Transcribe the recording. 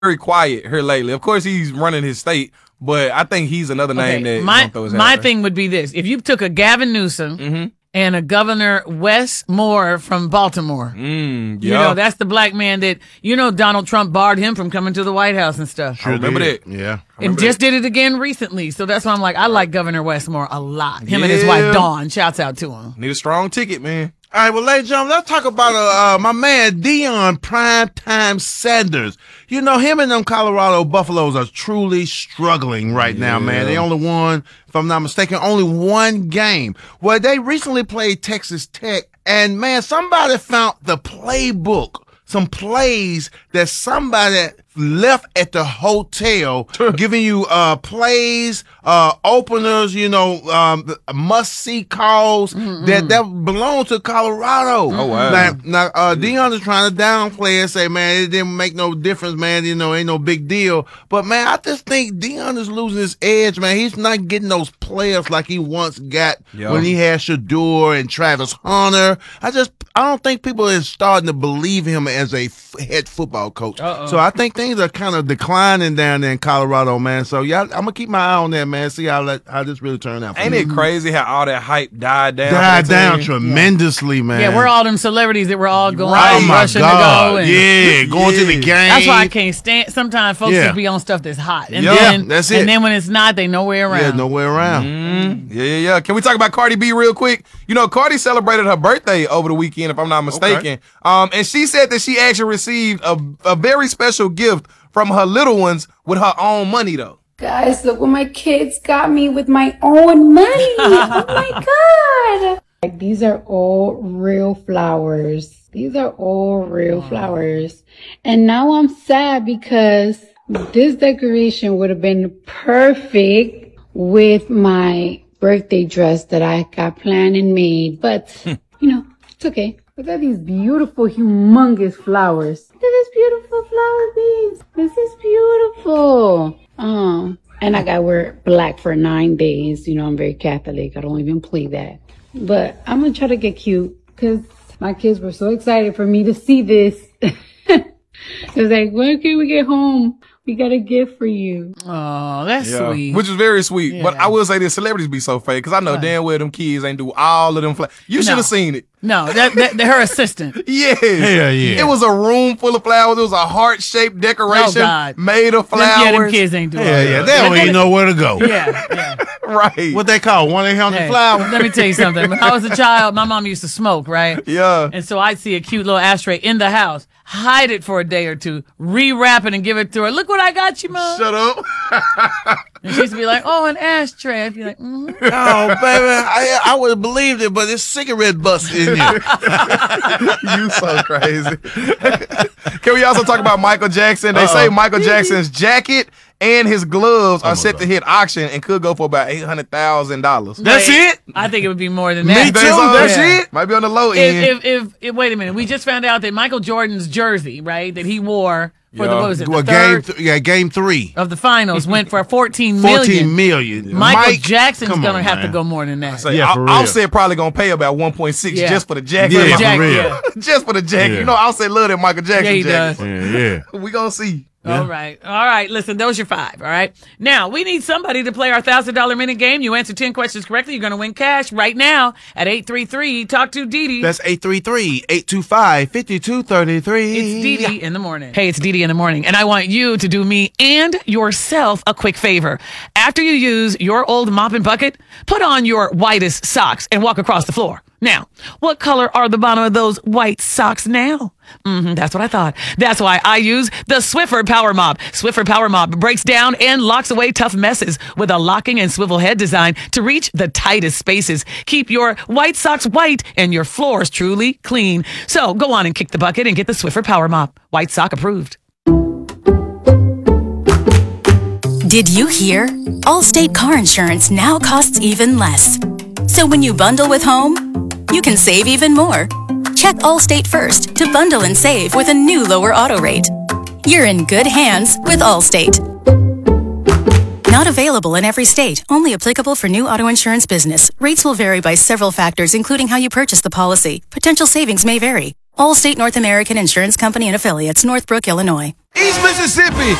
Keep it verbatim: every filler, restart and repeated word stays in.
very quiet here lately. Of course, he's running his state, but I think he's another name okay, that my, don't throw his My hat thing would be this. If you took a Gavin Newsom mm-hmm. and a Governor Wes Moore from Baltimore, mm, yeah. you know, that's the black man that, you know, Donald Trump barred him from coming to the White House and stuff. Sure, I remember did. that. Yeah. And just that. did it again recently. So that's why I'm like, I like Governor Wes Moore a lot. Him yeah. and his wife, Dawn. Shouts out to him. Need a strong ticket, man. All right, well, ladies and gentlemen, let's talk about uh, uh, my man, Deion Primetime Sanders. You know, him and them Colorado Buffaloes are truly struggling right yeah. now, man. They only won, if I'm not mistaken, only one game. Well, they recently played Texas Tech, and, man, somebody found the playbook, some plays that somebody left at the hotel, giving you uh plays, uh openers, you know, um must see calls mm-hmm. that that belong to Colorado. Oh wow! Now, now uh, Deion is trying to downplay and say, man, it didn't make no difference, man. You know, ain't no big deal. But man, I just think Deion is losing his edge, man. He's not getting those players like he once got yep. when he had Shador and Travis Hunter. I just I don't think people are starting to believe him as a f- head football coach. Uh-oh. So I think things are kind of declining down there in Colorado, man. So yeah, I'm gonna keep my eye on that, man. See how that, how this really turned out. Ain't me. it crazy how all that hype died down? Died down team? tremendously, yeah. man. Yeah, we're all them celebrities that were all going, right. oh rushing God. to go. And, yeah, going yeah. to the game. That's why I can't stand. Sometimes folks yeah. just be on stuff that's hot, and yeah, then that's it. And then when it's not, they nowhere around. Yeah, nowhere around. Mm-hmm. Yeah, yeah, yeah. Can we talk about Cardi B real quick? You know, Cardi celebrated her birthday over the weekend, if I'm not mistaken. Okay. Um, and she said that she actually received a, a very special gift from her little ones with her own money, though. Guys, look what my kids got me with my own money. Oh my God. Like, these are all real flowers. These are all real flowers. And now I'm sad because this decoration would have been perfect with my birthday dress that I got planned and made. But, you know, it's okay. Look at these beautiful, humongous flowers. Look at this beautiful flower, babes. This is beautiful. Um, and I gotta wear black for nine days. You know, I'm very Catholic. I don't even play that. But I'm gonna try to get cute because my kids were so excited for me to see this. It was like, when can we get home? We got a gift for you. Oh, that's yeah. sweet. Which is very sweet. Yeah. But I will say this, celebrities be so fake because I know right. damn well them kids ain't do all of them. Fla- you should have no. seen it. No, that, that, that her assistant. Yes. Hell yeah. It was a room full of flowers. It was a heart-shaped decoration oh, God. made of flowers. Yeah, them kids ain't doing Yeah, yeah. They don't even know where to go. Yeah, yeah. Right. What they call one eight hundred hey, flowers. Let me tell you something. When I was a child, my mom used to smoke, right? Yeah. And so I'd see a cute little ashtray in the house, hide it for a day or two, rewrap it and give it to her. Look what I got you, Mom. Shut up. And she used to be like, oh, an ashtray. I'd be like, mm-hmm. Oh, baby, I I would have believed it, but it's cigarette butts in here. You so crazy. Can we also talk about Michael Jackson? They Uh-oh. say Michael Jackson's jacket and his gloves are oh set God. to hit auction and could go for about eight hundred thousand dollars. That's wait, it? I think it would be more than Me that. too. So? That's yeah. it? Might be on the low end. If, if, if, if, wait a minute. We just found out that Michael Jordan's jersey, right, that he wore for yeah. the, what was it, the well, third game th- yeah, game three of the finals went for fourteen million. fourteen million. Michael Mike, Jackson's going to have man. to go more than that. So yeah, I, for real. Offset probably going to pay about one point six yeah. just for the jacket. Yeah, Jack, for real. Yeah. Just for the jacket. Yeah. You know, Offset love that Michael Jackson Yeah, he jacket. does. Yeah, yeah. We going to see. Yeah. All right. All right. Listen, those are five. All right. Now, we need somebody to play our one thousand dollars minute game. You answer ten questions correctly, you're going to win cash right now at eight three three Talk to Dee. That's eight three three, eight two five, five two three three. It's Dee Dee in the morning. Hey, it's Dee Dee in the morning. And I want you to do me and yourself a quick favor. After you use your old mop and bucket, put on your whitest socks and walk across the floor. Now, what color are the bottom of those white socks now? Mm-hmm, that's what I thought. That's why I use the Swiffer Power Mop. Swiffer Power Mop breaks down and locks away tough messes with a locking and swivel head design to reach the tightest spaces. Keep your white socks white and your floors truly clean. So go on and kick the bucket and get the Swiffer Power Mop. White sock approved. Did you hear? Allstate car insurance now costs even less. So when you bundle with home, you can save even more. Check Allstate first to bundle and save with a new lower auto rate. You're in good hands with Allstate. Not available in every state. Only applicable for new auto insurance business. Rates will vary by several factors, including how you purchase the policy. Potential savings may vary. Allstate North American Insurance Company and Affiliates, Northbrook, Illinois. East Mississippi